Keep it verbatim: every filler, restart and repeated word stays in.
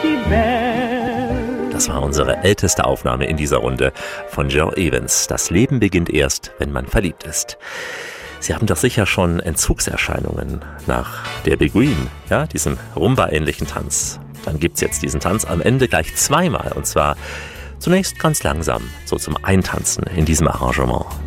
Das war unsere älteste Aufnahme in dieser Runde von Joe Evans. Das Leben beginnt erst, wenn man verliebt ist. Sie haben doch sicher schon Entzugserscheinungen nach der Beguine, ja, diesem Rumba-ähnlichen Tanz. Dann gibt's jetzt diesen Tanz am Ende gleich zweimal, und zwar zunächst ganz langsam, so zum Eintanzen in diesem Arrangement.